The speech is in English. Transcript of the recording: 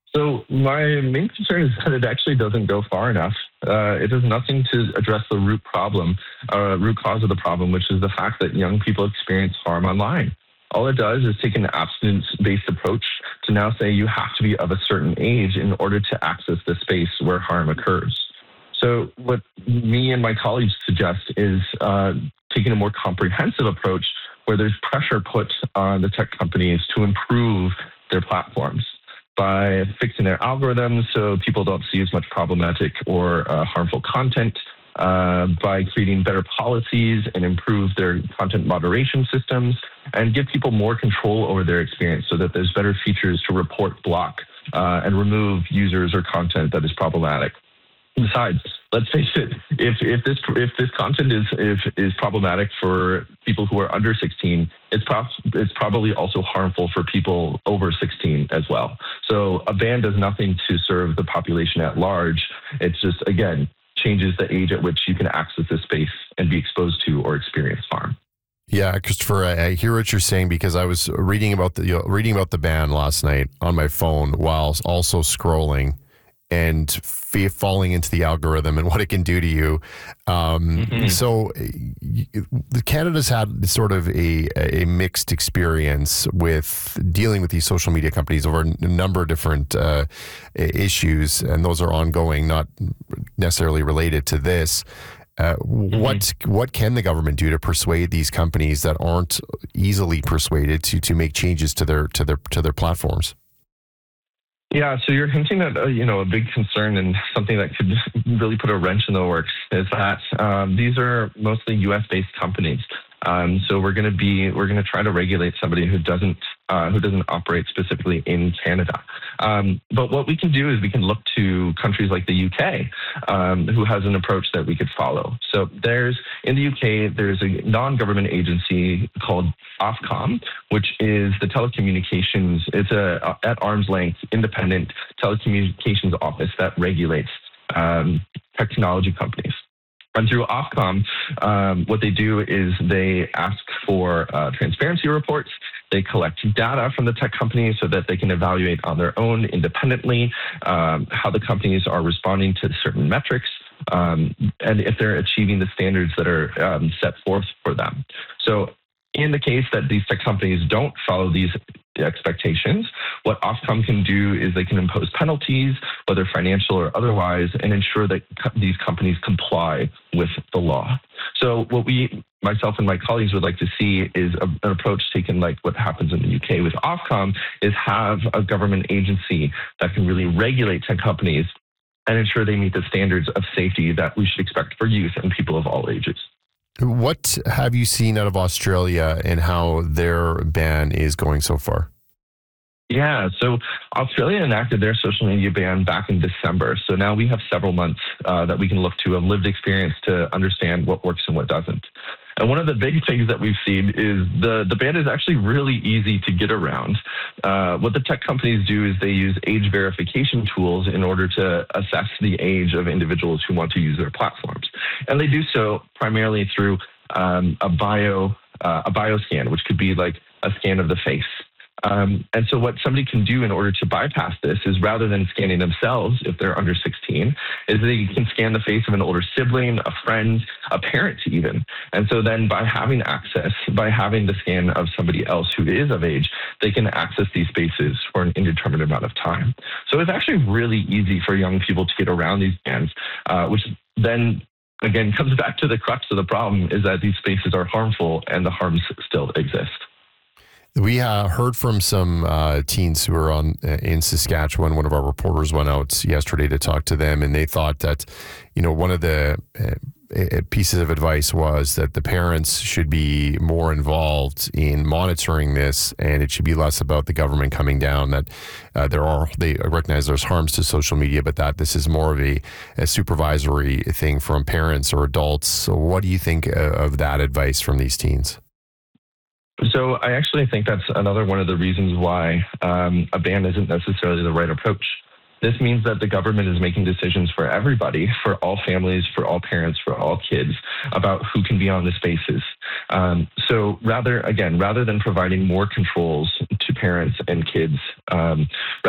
So my main concern is that it actually doesn't go far enough. It does nothing to address the root cause of the problem, which is the fact that young people experience harm online. All it does is take an abstinence-based approach to now say you have to be of a certain age in order to access the space where harm occurs. So what me and my colleagues suggest is taking a more comprehensive approach where there's pressure put on the tech companies to improve their platforms by fixing their algorithms so people don't see as much problematic or harmful content, by creating better policies and improve their content moderation systems, and give people more control over their experience so that there's better features to report, block, and remove users or content that is problematic. Besides, let's face it, if this content is problematic for people who are under 16, it's probably also harmful for people over 16 as well. So a ban does nothing to serve the population at large. It's just, again, changes the age at which you can access this space and be exposed to or experience harm. Yeah, Christopher, I hear what you're saying because I was reading about the ban last night on my phone while also scrolling and falling into the algorithm and what it can do to you. So Canada's had sort of a mixed experience with dealing with these social media companies over a number of different issues, and those are ongoing, not necessarily related to this. What can the government do to persuade these companies that aren't easily persuaded to make changes to their platforms? Yeah, so you're hinting at a big concern and something that could really put a wrench in the works is that these are mostly U.S.-based companies. So we're going to try to regulate somebody who doesn't operate specifically in Canada. But what we can do is we can look to countries like the UK, who has an approach that we could follow. So in the UK, there's a non-government agency called Ofcom, which is the telecommunications. It's a at arm's length independent telecommunications office that regulates technology companies. And through Ofcom, what they do is they ask for transparency reports. They collect data from the tech companies so that they can evaluate on their own independently how the companies are responding to certain metrics and if they're achieving the standards that are set forth for them. So in the case that these tech companies don't follow these expectations, what Ofcom can do is they can impose penalties, whether financial or otherwise, and ensure that these companies comply with the law. So what myself and my colleagues would like to see is an approach taken like what happens in the UK with Ofcom, is have a government agency that can really regulate tech companies and ensure they meet the standards of safety that we should expect for youth and people of all ages. What have you seen out of Australia and how their ban is going so far? Yeah, so Australia enacted their social media ban back in December. So now we have several months that we can look to of lived experience to understand what works and what doesn't. And one of the big things that we've seen is the ban is actually really easy to get around. What the tech companies do is they use age verification tools in order to assess the age of individuals who want to use their platforms. And they do so primarily through a bio scan, which could be like a scan of the face. And so what somebody can do in order to bypass this is rather than scanning themselves, if they're under 16, is they can scan the face of an older sibling, a friend, a parent even. And so then by having the scan of somebody else who is of age, they can access these spaces for an indeterminate amount of time. So it's actually really easy for young people to get around these bans, which then again comes back to the crux of the problem is that these spaces are harmful and the harms still exist. We heard from some teens who are in Saskatchewan. One of our reporters went out yesterday to talk to them, and they thought that, one of the pieces of advice was that the parents should be more involved in monitoring this, and it should be less about the government coming down. That they recognize there's harms to social media, but that this is more of a supervisory thing from parents or adults. So, what do you think of that advice from these teens? So I actually think that's another one of the reasons why a ban isn't necessarily the right approach. This means that the government is making decisions for everybody, for all families, for all parents, for all kids, about who can be on the spaces. So rather than providing more controls to parents and kids,